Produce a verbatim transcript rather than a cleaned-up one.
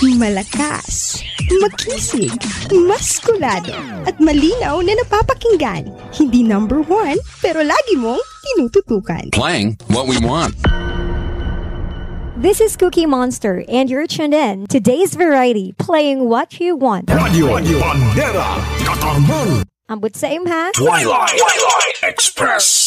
Malakas, makisig, maskulado, at malinaw na napapakinggan. Hindi number one, pero lagi mong tinututukan. Playing what we want. This is Cookie Monster, and you're tuned in to Today's Variety, playing what you want. Radio, Radio Bandera, Katarman. Ambot sa imha. Twilight, Twilight Express.